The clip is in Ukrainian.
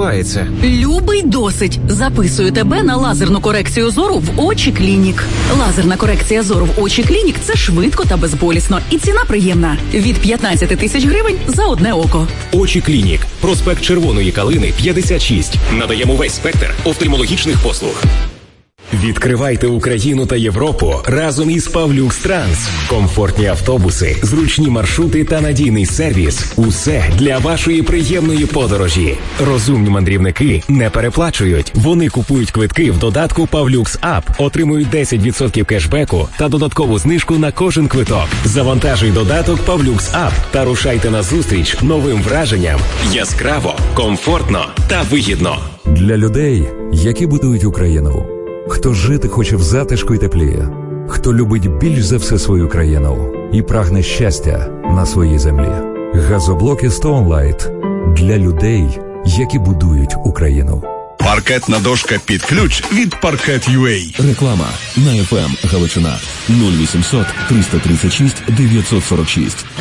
відбувається? Любий досить. Записую тебе на лазерну корекцію зору в Очі Клінік. Лазерна корекція зору в Очі Клінік – це швидко та безболісно. І ціна приємна. Від 15 тисяч гривень за одне око. Очі Клінік. Проспект Червоної Калини, 56. Надаємо весь спектр офтальмологічних послуг. Відкривайте Україну та Європу разом із Павлюкс Транс. Комфортні автобуси, зручні маршрути та надійний сервіс – усе для вашої приємної подорожі. Розумні мандрівники не переплачують. Вони купують квитки в додатку Павлюкс Ап, отримують 10% кешбеку та додаткову знижку на кожен квиток. Завантажуй додаток Павлюкс Ап та рушайте на зустріч новим враженням. Яскраво, комфортно та вигідно. Для людей, які будують Україну. Хто жити хоче в затишку й теплі, хто любить більш за все свою країну і прагне щастя на своїй землі. Газоблоки Stone Light для людей, які будують Україну. Паркетна дошка під ключ від Parquet.ua. Реклама на FM Галичина 0800 336 946.